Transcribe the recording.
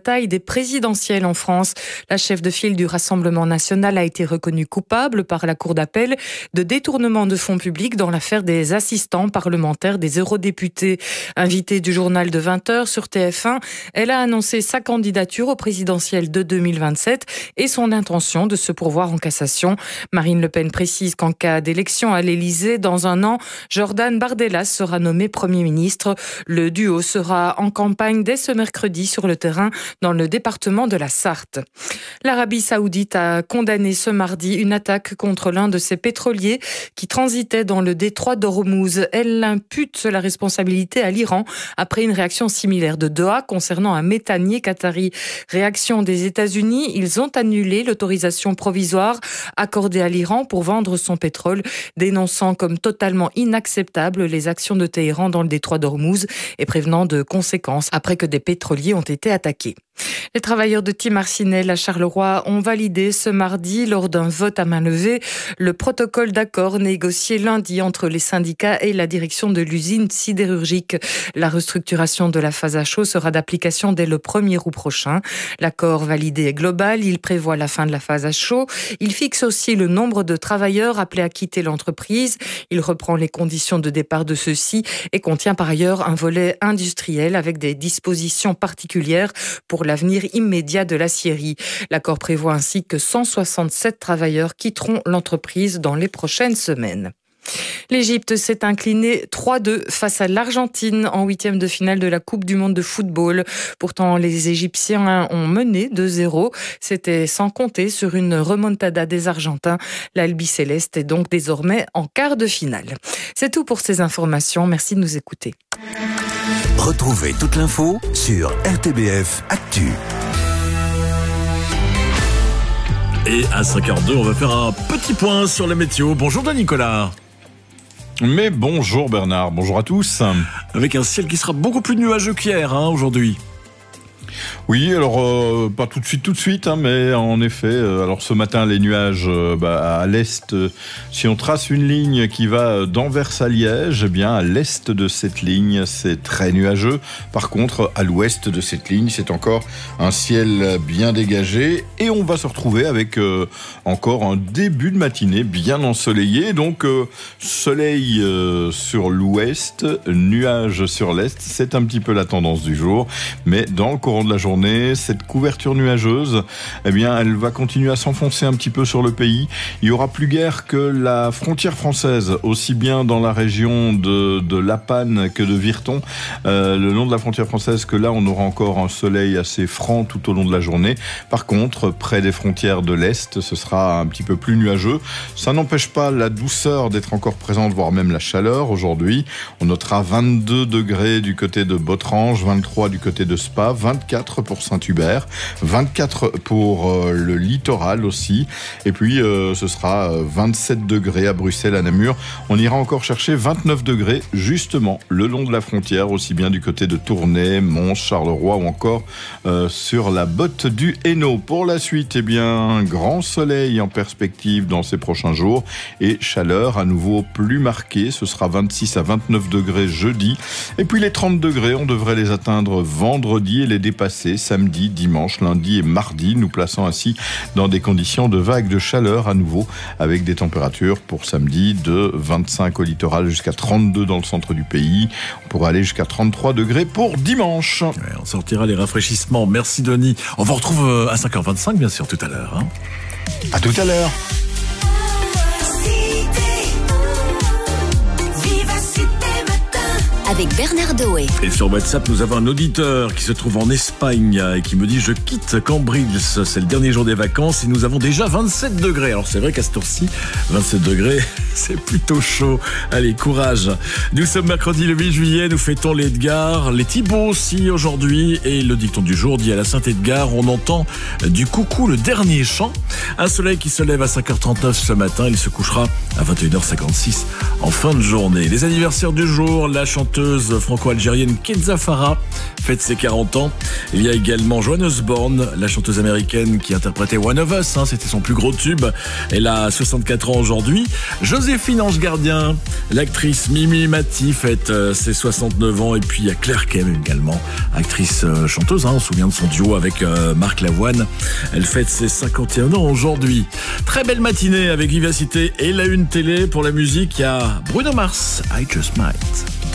bataille des présidentielles en France. La chef de file du Rassemblement national a été reconnue coupable par la Cour d'appel de détournement de fonds publics dans l'affaire des assistants parlementaires des eurodéputés. Invitée du journal de 20h sur TF1, elle a annoncé sa candidature au présidentiel de 2027 et son intention de se pourvoir en cassation. Marine Le Pen précise qu'en cas d'élection à l'Élysée, dans un an, Jordan Bardella sera nommé Premier ministre. Le duo sera en campagne dès ce mercredi sur le terrain dans le département de la Sarthe. L'Arabie Saoudite a condamné ce mardi une attaque contre l'un de ses pétroliers qui transitait dans le détroit d'Ormuz. Elle impute la responsabilité à l'Iran après une réaction similaire de Doha concernant un méthanier qatari. Réaction des États-Unis, ils ont annulé l'autorisation provisoire accordée à l'Iran pour vendre son pétrole, dénonçant comme totalement inacceptable les actions de Téhéran dans le détroit d'Ormuz et prévenant de conséquences après que des pétroliers ont été attaqués. Les travailleurs de Tim Arsinel à Charleroi ont validé ce mardi, lors d'un vote à main levée, le protocole d'accord négocié lundi entre les syndicats et la direction de l'usine sidérurgique. La restructuration de la phase à chaud sera d'application dès le 1er août prochain. L'accord validé est global, il prévoit la fin de la phase à chaud. Il fixe aussi le nombre de travailleurs appelés à quitter l'entreprise. Il reprend les conditions de départ de ceux-ci et contient par ailleurs un volet industriel avec des dispositions particulières pour l'avenir immédiat de l'aciérie. L'accord prévoit ainsi que 167 travailleurs quitteront l'entreprise dans les prochaines semaines. L'Égypte s'est inclinée 3-2 face à l'Argentine en 8e de finale de la Coupe du monde de football. Pourtant, les Égyptiens ont mené 2-0. C'était sans compter sur une remontada des Argentins. L'Albi-Céleste est donc désormais en quart de finale. C'est tout pour ces informations. Merci de nous écouter. Retrouvez toute l'info sur RTBF Actu. Et à 5h02, on va faire un petit point sur la météo. Bonjour Nicolas. Mais bonjour Bernard, bonjour à tous. Avec un ciel qui sera beaucoup plus nuageux qu'hier aujourd'hui. Oui, alors pas tout de suite, mais en effet, alors ce matin les nuages à l'est, si on trace une ligne qui va d'Anvers à Liège, eh bien à l'est de cette ligne c'est très nuageux. Par contre, à l'ouest de cette ligne, c'est encore un ciel bien dégagé et on va se retrouver avec encore un début de matinée bien ensoleillé. Donc soleil sur l'ouest, nuages sur l'est, c'est un petit peu la tendance du jour, mais dans le courant de la journée, cette couverture nuageuse, eh bien, elle va continuer à s'enfoncer un petit peu sur le pays. Il y aura plus guère que la frontière française, aussi bien dans la région de La Panne que de Virton, le long de la frontière française, que là, on aura encore un soleil assez franc tout au long de la journée. Par contre, près des frontières de l'Est, ce sera un petit peu plus nuageux. Ça n'empêche pas la douceur d'être encore présente, voire même la chaleur. Aujourd'hui, on notera 22 degrés du côté de Botrange, 23 du côté de Spa, 24 pour Saint-Hubert, 24 pour le littoral aussi, et puis ce sera 27 degrés à Bruxelles, à Namur. On ira encore chercher 29 degrés justement le long de la frontière, aussi bien du côté de Tournai, Mons, Charleroi ou encore sur la botte du Hainaut. Pour la suite, eh bien, grand soleil en perspective dans ces prochains jours et chaleur à nouveau plus marquée. Ce sera 26 à 29 degrés jeudi, et puis les 30 degrés, on devrait les atteindre vendredi et les dépasser samedi, dimanche, lundi et mardi, nous plaçant ainsi dans des conditions de vagues de chaleur à nouveau, avec des températures pour samedi de 25 au littoral jusqu'à 32 dans le centre du pays. On pourra aller jusqu'à 33 degrés pour dimanche. Ouais, on sortira les rafraîchissements. Merci Denis. On vous retrouve à 5h25 bien sûr tout à l'heure. À tout à l'heure. Avec Bernard Doé. Et sur WhatsApp, nous avons un auditeur qui se trouve en Espagne et qui me dit « Je quitte Cambridge, c'est le dernier jour des vacances et nous avons déjà 27 degrés. » Alors c'est vrai qu'à ce tour-ci, 27 degrés, c'est plutôt chaud. Allez, courage. Nous sommes mercredi le 8 juillet, nous fêtons les Edgar, les Thibaut aussi aujourd'hui. Et le dicton du jour dit à la Saint-Edgar, on entend du coucou le dernier chant. Un soleil qui se lève à 5h39 ce matin, il se couchera à 21h56 en fin de journée. Les anniversaires du jour, la chanteuse chanteuse franco-algérienne Kenza Farah fête ses 40 ans. Il y a également Joan Osborne, la chanteuse américaine qui interprétait One of Us, c'était son plus gros tube. Elle a 64 ans aujourd'hui. Joséphine Ange Gardien, l'actrice Mimi Mati fête ses 69 ans. Et puis il y a Claire Kem également, actrice chanteuse, on se souvient de son duo avec Marc Lavoine. Elle fête ses 51 ans aujourd'hui. Très belle matinée avec Vivacité et la une télé. Pour la musique, il y a Bruno Mars, I Just Might.